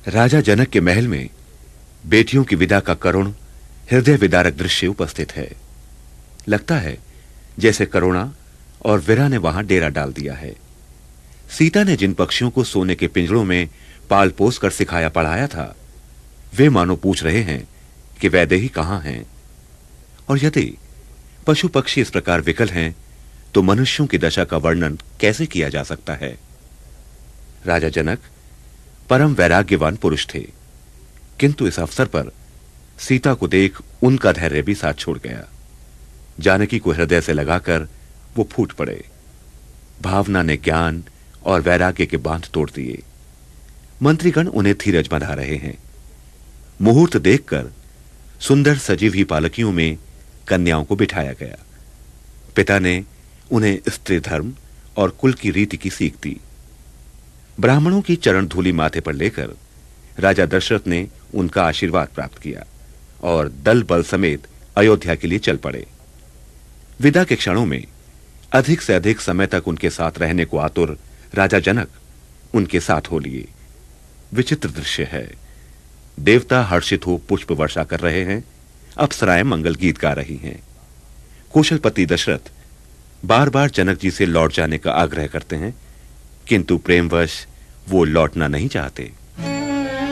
राजा जनक के महल में बेटियों की विदा का करुण हृदय विदारक दृश्य उपस्थित है। लगता है जैसे करुणा और वीरा ने वहां डेरा डाल दिया है। सीता ने जिन पक्षियों को सोने के पिंजरों में पाल पोस कर सिखाया पढ़ाया था, वे मानो पूछ रहे हैं कि वैदेही कहां हैं। और यदि पशु पक्षी इस प्रकार विकल हैं, तो मनुष्यों की दशा का वर्णन कैसे किया जा सकता है। राजा जनक परम वैराग्यवान पुरुष थे, किंतु इस अवसर पर सीता को देख उनका धैर्य भी साथ छोड़ गया। जानकी को हृदय से लगाकर वो फूट पड़े। भावना ने ज्ञान और वैराग्य के बांध तोड़ दिए। मंत्रीगण उन्हें धीरज बंधा रहे हैं। मुहूर्त देखकर सुंदर सजी हुई पालकियों में कन्याओं को बिठाया गया। पिता ने उन्हें स्त्री धर्म और कुल की रीति की सीख दी। ब्राह्मणों की चरण धूलि माथे पर लेकर राजा दशरथ ने उनका आशीर्वाद प्राप्त किया और दल बल समेत अयोध्या के लिए चल पड़े। विदा के क्षणों में अधिक से अधिक समय तक उनके साथ रहने को आतुर राजा जनक उनके साथ हो लिए। विचित्र दृश्य है। देवता हर्षित हो पुष्प वर्षा कर रहे हैं, अप्सराएं मंगल गीत गा रही हैं। कौशलपति दशरथ बार बार जनक जी से लौट जाने का आग्रह करते हैं, किंतु प्रेमवश वो लौटना नहीं चाहते।